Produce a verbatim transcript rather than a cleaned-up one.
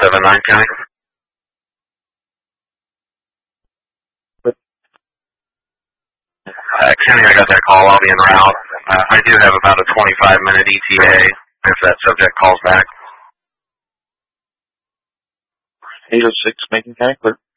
seven nine, County. Uh, County, I got that call. I'll be en route. Uh, I do have about a twenty-five minute E T A if that subject calls back. eight oh six, Macon County, clear.